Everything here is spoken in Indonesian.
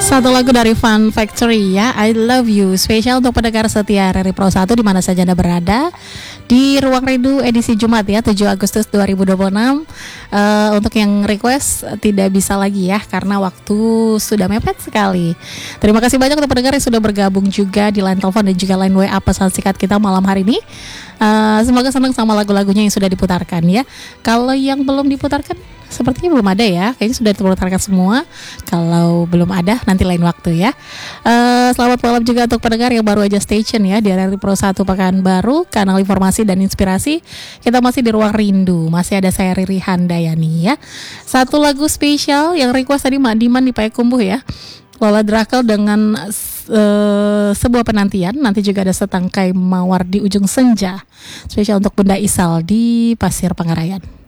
Satu lagu dari Fun Factory ya, I Love You. Spesial untuk pendengar setia RRI Pro 1 di mana saja Anda berada. Di Ruang Rindu edisi Jumat ya, 7 Agustus 2026. Untuk yang request tidak bisa lagi ya, karena waktu sudah mepet sekali. Terima kasih banyak untuk pendengar yang sudah bergabung juga di line telepon dan juga line WA pesan singkat kita malam hari ini. Semoga senang sama lagu-lagunya yang sudah diputarkan ya. Kalau yang belum diputarkan sepertinya belum ada ya, kayaknya sudah diputarkan semua. Kalau belum ada nanti lain waktu ya. Selamat malam juga untuk pendengar yang baru aja station ya di RRI Pro 1 Pekanbaru, kanal informasi dan inspirasi. Kita masih di Ruang Rindu, masih ada saya Riri Handayani ya. Satu lagu spesial yang request tadi Mak Diman di Payakumbuh ya, Lola Drakel dengan sebuah penantian. Nanti juga ada setangkai mawar di ujung senja, spesial untuk Bunda Isal di Pasir Pangarayan.